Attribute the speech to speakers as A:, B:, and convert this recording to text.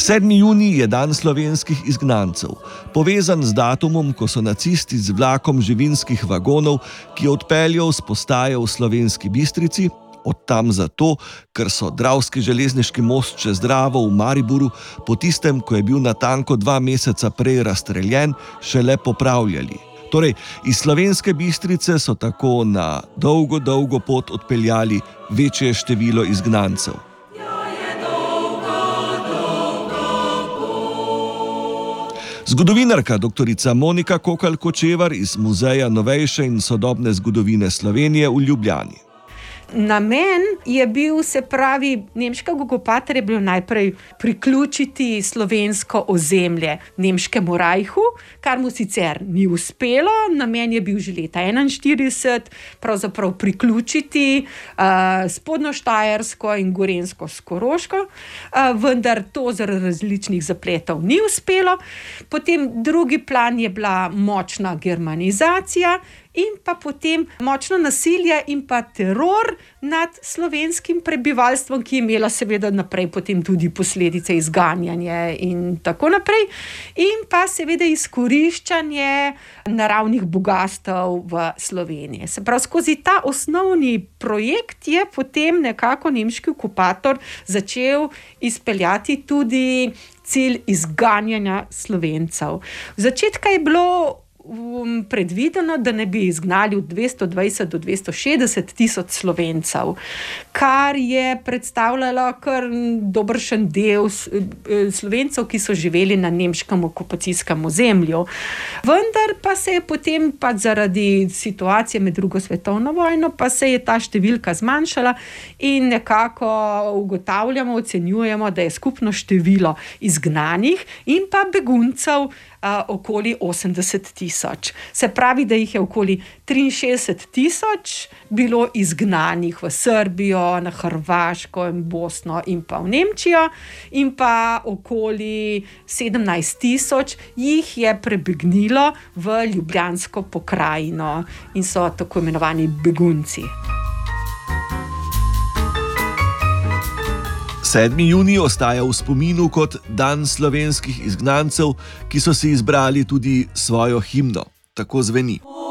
A: 7. junij je dan slovenskih izgnancev, povezan z datumom, ko so nacisti z vlakom živinskih vagonov, ki je odpeljal s postaje v Slovenski Bistrici, od tam zato, ker so Dravski železniški most čez Dravo v Mariboru po tistem, ko je bil natanko 2 meseca prej razstreljen, šele popravljali. Torej, iz Slovenske Bistrice so tako na dolgo pot odpeljali večje število izgnancev. Zgodovinarka dr. Monika Kokalj-Kočevar iz Muzeja novejše in sodobne zgodovine Slovenije v Ljubljani.
B: Namen je bil, se pravi, nemškega okupatorja je bilo najprej priključiti slovensko ozemlje nemškemu rajhu, kar mu sicer ni uspelo. Namen je bil že leta 1941 pravzaprav priključiti Spodnjo Štajersko in Gorenjsko s Koroško, vendar to zaradi različnih zapletov ni uspelo. Potem drugi plan je bila močna germanizacija in pa potem močno nasilje in pa teror nad slovenskim prebivalstvom, ki je imela seveda naprej potem tudi posledice izganjanja in tako naprej. In pa seveda izkoriščanje naravnih bogastev v Sloveniji. Se pravi, skozi ta osnovni projekt je potem nekako nemški okupator začel izpeljati tudi cilj izganjanja Slovencev. V začetku je bilo predvideno, da ne bi izgnali od 220 do 260 tisoč Slovencev, kar je predstavljalo kar dobršen del Slovencev, ki so živeli na nemškem okupacijskem ozemlju. Vendar pa se je potem zaradi situacije med drugo svetovno vojno pa se je ta številka zmanjšala in nekako ugotavljamo, ocenjujemo, da je skupno število izgnanih in pa beguncev okoli 80 tisoč. Se pravi, da jih je okoli 63 tisoč bilo izgnanih v Srbijo, na Hrvaško in Bosno in pa v Nemčijo, in pa okoli 17 tisoč jih je prebegnilo v Ljubljansko pokrajino in so tako imenovani begunci.
A: 7. junij ostaja v spominu kot dan slovenskih izgnancev, ki so si izbrali tudi svojo himno. Tako zveni.